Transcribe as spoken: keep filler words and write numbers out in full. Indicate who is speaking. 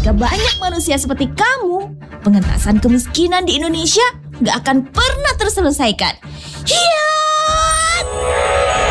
Speaker 1: jika banyak manusia seperti kamu, pengentasan kemiskinan di Indonesia gak akan pernah terselesaikan. Hiya!